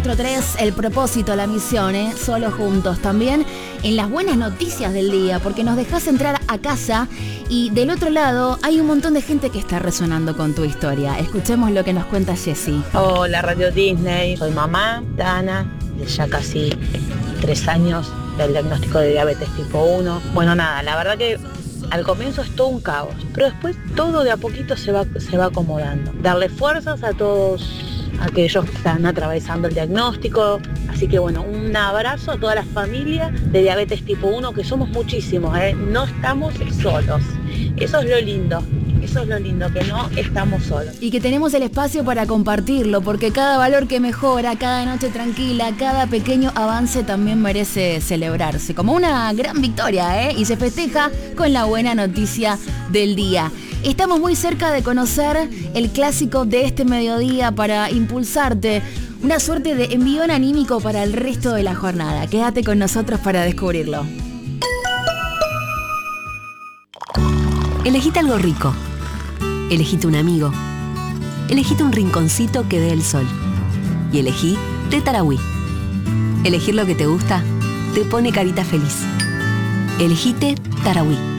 3, el propósito, la misión, solo juntos. También en las buenas noticias del día, porque nos dejas entrar a casa y del otro lado hay un montón de gente que está resonando con tu historia. Escuchemos lo que nos cuenta Jessie. Hola Radio Disney, soy mamá, Dana, de ya casi 3 años del diagnóstico de diabetes tipo 1. Bueno, nada, la verdad que al comienzo es todo un caos, pero después todo de a poquito se va acomodando. Darle fuerzas a todos aquellos que están atravesando el diagnóstico. Así que bueno, un abrazo a toda la familia de diabetes tipo 1, que somos muchísimos, no estamos solos. Eso es lo lindo, que no estamos solos. Y que tenemos el espacio para compartirlo, porque cada valor que mejora, cada noche tranquila, cada pequeño avance también merece celebrarse, como una gran victoria, y se festeja con la buena noticia del día. Estamos muy cerca de conocer el clásico de este mediodía para impulsarte, una suerte de envión anímico para el resto de la jornada. Quédate con nosotros para descubrirlo. Elegite algo rico. Elegite un amigo. Elegite un rinconcito que dé el sol. Y elegí Té Tarahui. Elegir lo que te gusta te pone carita feliz. Elegite Tarahui.